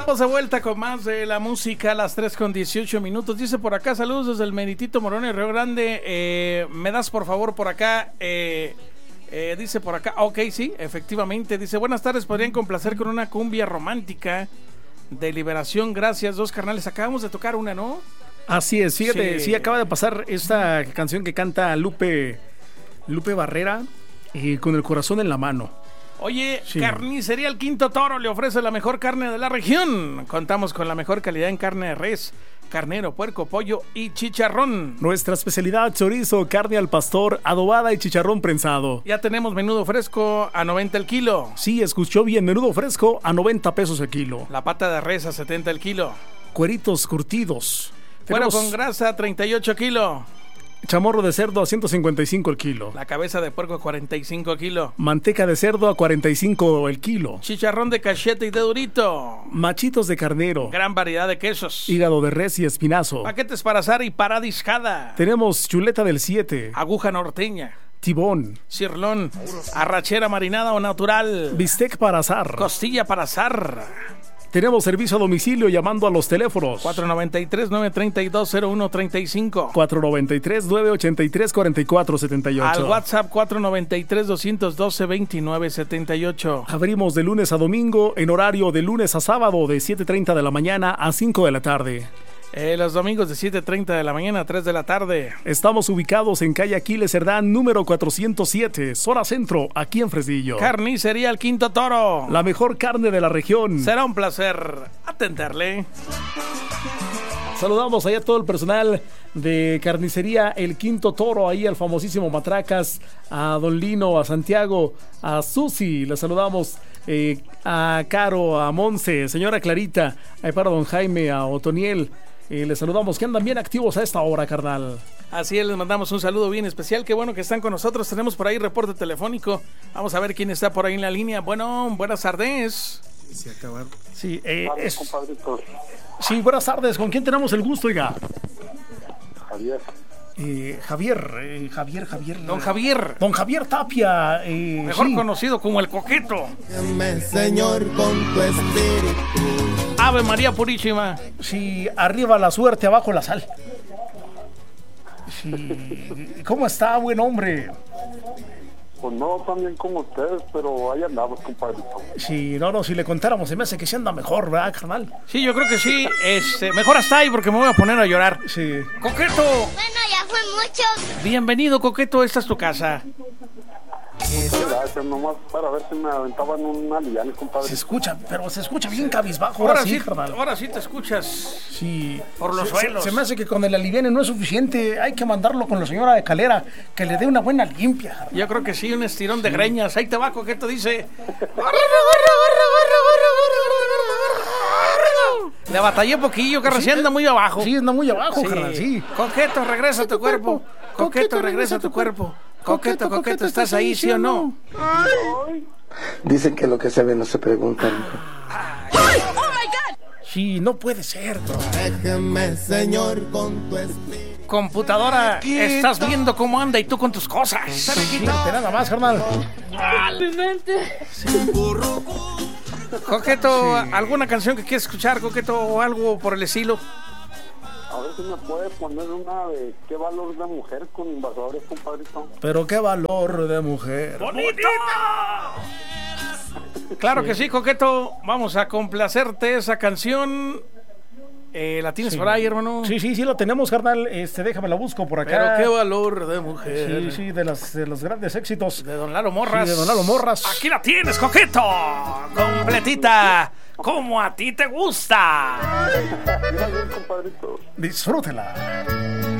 Estamos de vuelta con más de la música a las 3:18. Dice por acá, saludos desde el Meritito Morón y Río Grande. Me das por favor por acá. Dice por acá, ok, sí, efectivamente. Dice, buenas tardes, podrían complacer con una cumbia romántica de Liberación. Gracias, dos carnales. Acabamos de tocar una, ¿no? Así es, fíjate, sí acaba de pasar esta canción que canta Lupe Barrera, Con el corazón en la mano. Oye, sí. Carnicería El Quinto Toro le ofrece la mejor carne de la región. Contamos con la mejor calidad en carne de res, carnero, puerco, pollo y chicharrón. Nuestra especialidad, chorizo, carne al pastor, adobada y chicharrón prensado. Ya tenemos menudo fresco a 90 el kilo. Sí, escuchó bien, menudo fresco a 90 pesos el kilo. La pata de res a 70 el kilo. Cueritos curtidos. Cuero con grasa 38 kilos. Chamorro de cerdo a 155 el kilo. La cabeza de puerco a 45 kilos. Manteca de cerdo a 45 el kilo. Chicharrón de cachete y de durito. Machitos de carnero. Gran variedad de quesos. Hígado de res y espinazo. Paquetes para asar y para discada. Tenemos chuleta del 7. Aguja norteña. Tibón. Cirlón. Arrachera marinada o natural. Bistec para asar. Costilla para asar. Tenemos servicio a domicilio llamando a los teléfonos 493-932-0135 493-983-4478 al WhatsApp 493-212-2978. Abrimos de lunes a domingo en horario de lunes a sábado de 7:30 de la mañana a 5 de la tarde. Los domingos de 7:30 de la mañana a 3 de la tarde. Estamos ubicados en calle Aquiles Cerdán, número 407, zona centro, aquí en Fresnillo. Carnicería El Quinto Toro. La mejor carne de la región. Será un placer atenderle. Saludamos ahí a todo el personal de Carnicería El Quinto Toro, ahí al famosísimo Matracas, a Don Lino, a Santiago, a Susi, le saludamos, a Caro, a Monse, señora Clarita, ahí para Don Jaime, a Otoniel. Les saludamos, que andan bien activos a esta hora, carnal. Así es, les mandamos un saludo bien especial. Qué bueno que están con nosotros. Tenemos por ahí reporte telefónico. Vamos a ver quién está por ahí en la línea. Bueno, buenas tardes. Sí, acabar. Sí, sí, buenas tardes. ¿Con quién tenemos el gusto, oiga? Javier. Javier. Don Javier. Don Javier Tapia. Mejor conocido como el Coqueto. Señor, con tu espíritu. Ave María Purísima. Sí, arriba la suerte, abajo la sal. Sí. ¿Cómo está, buen hombre? Pues no tan bien como ustedes, pero ahí andamos, compadrito. Sí, no, si le contáramos, se me hace que se anda mejor, ¿verdad, carnal? Sí, yo creo que sí. Mejor hasta ahí porque me voy a poner a llorar. Sí. ¡Coqueto! Bueno, ya fue mucho. Bienvenido, Coqueto, esta es tu casa. Muchas gracias, nomás para ver si me aventaban una liana, compadre. Se escucha bien cabizbajo. Ahora sí, carnal. Ahora sí te escuchas. Sí. Por los suelos. Se me hace que con el aliviane no es suficiente. Hay que mandarlo con la señora de Calera, que le dé una buena limpia, carnal. Yo creo que sí, un estirón de greñas. Ahí te va, Coqueto, dice. Le batallé poquillo, carnal, sí, anda muy abajo. Sí, anda muy abajo, carnal, sí. Coqueto, regresa a tu cuerpo. Coqueto, regresa a tu cuerpo. Coqueto, ¿estás ahí, sí o no? Dicen que lo que se ve no se pregunta. Sí, no puede ser, bro. Déjeme, Señor, con tu espíritu. Computadora, estás viendo cómo anda y tú con tus cosas. Sí, nada más, carnal. Coqueto, ¿alguna canción que quieras escuchar, Coqueto, o algo por el estilo? A ver si me puede poner una de qué valor de mujer con Invasores, compadrito. Pero qué valor de mujer. ¡Bonito! Claro que sí, Coqueto. Vamos a complacerte esa canción. ¿La tienes por ahí, hermano? Sí, la tenemos, carnal. Déjame la busco por acá. Pero qué valor de mujer. Sí, de los grandes éxitos. De Don Lalo Morras. Sí, de Don Lalo Morras. Aquí la tienes, Coqueto. Completita. Como a ti te gusta. Mira bien, compadrito. Disfrútela.